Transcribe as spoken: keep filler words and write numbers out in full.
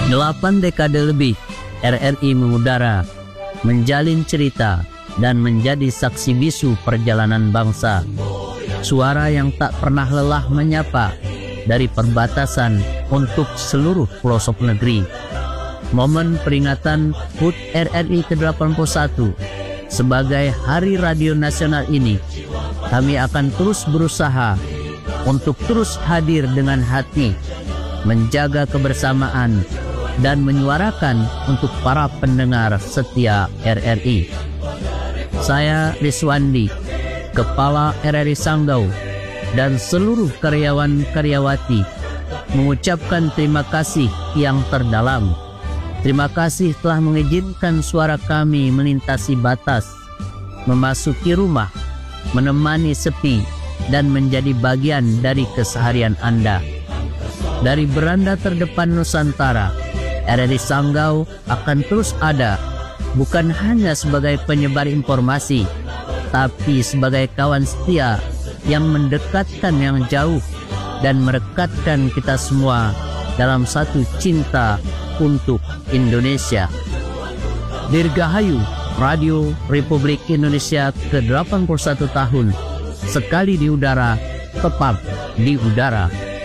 Delapan dekade lebih R R I mengudara, menjalin cerita, dan menjadi saksi bisu perjalanan bangsa. Suara yang tak pernah lelah menyapa dari perbatasan untuk seluruh pelosok negeri. Momen peringatan H U T R R I ke delapan puluh satu sebagai Hari Radio Nasional ini, kami akan terus berusaha untuk terus hadir dengan hati, menjaga kebersamaan, dan menyuarakan untuk para pendengar setia R R I. Saya Riswandi, Kepala R R I Sanggau, dan seluruh karyawan-karyawati mengucapkan terima kasih yang terdalam. Terima kasih telah mengizinkan suara kami melintasi batas, memasuki rumah, menemani sepi, dan menjadi bagian dari keseharian Anda. Dari beranda terdepan Nusantara, R R I Sanggau akan terus ada, bukan hanya sebagai penyebar informasi, tapi sebagai kawan setia yang mendekatkan yang jauh dan merekatkan kita semua dalam satu cinta untuk Indonesia. Dirgahayu Radio Republik Indonesia ke delapan puluh satu tahun, sekali di udara, tetap di udara.